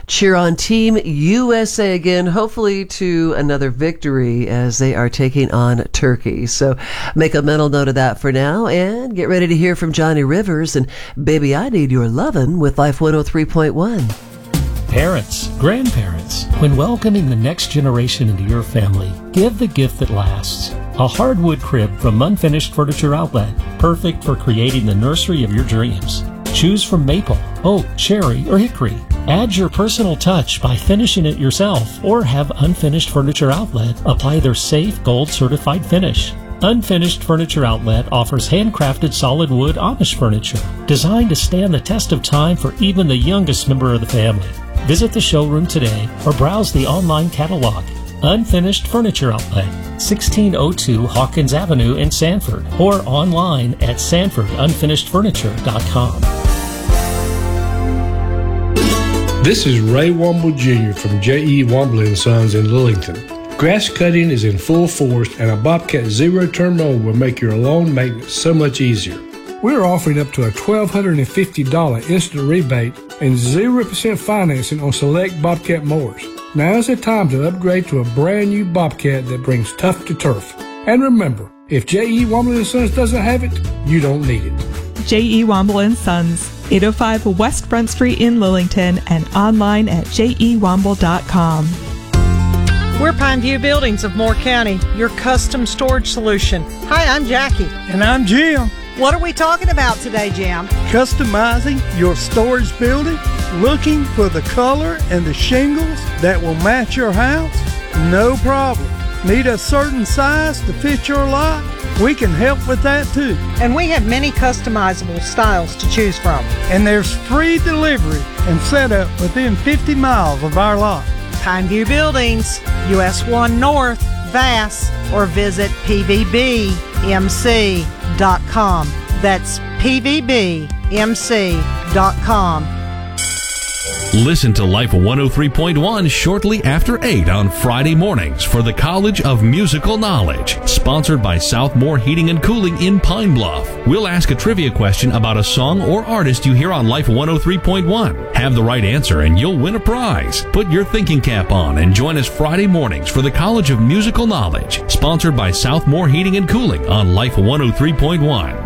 cheer on Team USA again, hopefully to another victory as they are taking on Turkey. So make a mental note of that for now and get ready to hear from Johnny Rivers and Baby I Need Your Lovin' with Life 103.1. Parents, grandparents, when welcoming the next generation into your family, give the gift that lasts. A hardwood crib from Unfinished Furniture Outlet, perfect for creating the nursery of your dreams. Choose from maple, oak, cherry, or hickory. Add your personal touch by finishing it yourself, or have Unfinished Furniture Outlet apply their safe gold certified finish. Unfinished Furniture Outlet offers handcrafted solid wood Amish furniture, designed to stand the test of time for even the youngest member of the family. Visit the showroom today or browse the online catalog. Unfinished Furniture Outlet, 1602 Hawkins Avenue in Sanford, or online at sanfordunfinishedfurniture.com. This is Ray Womble Jr. from J.E. Womble & Sons in Lillington. Grass cutting is in full force, and a Bobcat zero-turn mower will make your lawn maintenance so much easier. We're offering up to a $1,250 instant rebate and 0% financing on select Bobcat mowers. Now's the time to upgrade to a brand new Bobcat that brings tough to turf. And remember, if J.E. Womble & Sons doesn't have it, you don't need it. J.E. Womble & Sons, 805 West Front Street in Lillington, and online at jewomble.com. We're Pineview Buildings of Moore County, your custom storage solution. Hi, I'm Jackie. And I'm Jim. What are we talking about today, Jim? Customizing your storage building? Looking for the color and the shingles that will match your house? No problem. Need a certain size to fit your lot? We can help with that too. And we have many customizable styles to choose from. And there's free delivery and setup within 50 miles of our lot. Pineview Buildings, US 1 North, Vass, or visit pvbmc.com. That's pvbmc.com. Listen to Life 103.1 shortly after 8 on Friday mornings for the College of Musical Knowledge, sponsored by Southmore Heating and Cooling in Pine Bluff. We'll ask a trivia question about a song or artist you hear on Life 103.1. Have the right answer and you'll win a prize. Put your thinking cap on and join us Friday mornings for the College of Musical Knowledge, sponsored by Southmore Heating and Cooling on Life 103.1.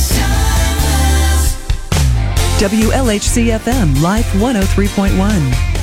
WLHC-FM, Life 103.1.